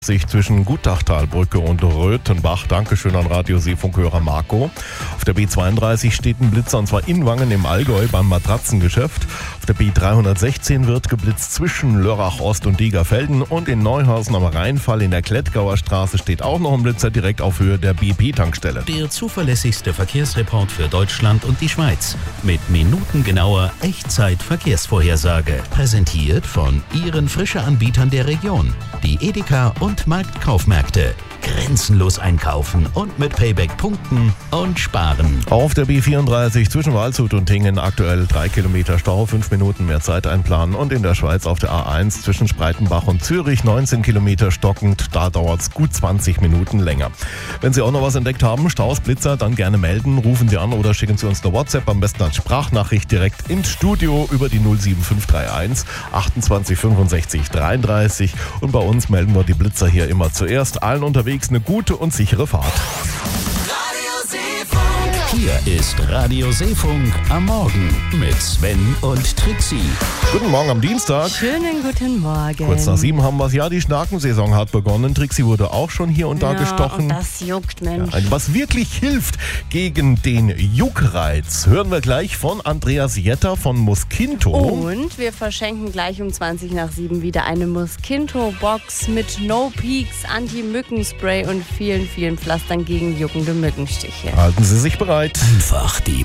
Sich zwischen Gutachtalbrücke und Röthenbach. Dankeschön an Radio-Seefunkhörer Marco. Auf der B32 steht ein Blitzer und zwar in Wangen im Allgäu beim Matratzengeschäft. Auf der B316 wird geblitzt zwischen Lörrach Ost und Degerfelden und in Neuhausen am Rheinfall in der Klettgauer Straße steht auch noch ein Blitzer direkt auf Höhe der BP-Tankstelle. Der zuverlässigste Verkehrsreport für Deutschland und die Schweiz mit minutengenauer Echtzeit-Verkehrsvorhersage. Präsentiert von Ihren Frische-Anbietern der Region. Die Edeka und Marktkaufmärkte. Grenzenlos einkaufen und mit Payback punkten und sparen. Auf der B34 zwischen Waldshut und Tingen aktuell 3 Kilometer Stau, 5 Minuten mehr Zeit einplanen. Und in der Schweiz auf der A1 zwischen Spreitenbach und Zürich 19 Kilometer stockend. Da dauert es gut 20 Minuten länger. Wenn Sie auch noch was entdeckt haben, Staus, Blitzer, dann gerne melden. Rufen Sie an oder schicken Sie uns eine WhatsApp, am besten als Sprachnachricht direkt ins Studio über die 07531 28 65 33. Und bei uns melden wir die Blitzer hier immer zuerst. Allen unterwegs eine gute und sichere Fahrt. Hier ist Radio Seefunk am Morgen mit Sven und Trixie. Guten Morgen am Dienstag. Schönen guten Morgen. Kurz nach 7 haben wir es. Ja, die Schnakensaison hat begonnen. Trixie wurde auch schon hier und da gestochen. Und das juckt, Mensch. Ja, was wirklich hilft gegen den Juckreiz, hören wir gleich von Andreas Jetter von Muskinto. Und wir verschenken gleich um 20 nach 7 wieder eine Muskinto-Box mit No Peaks, Anti-Mückenspray und vielen, vielen Pflastern gegen juckende Mückenstiche. Halten Sie sich bereit. Einfach die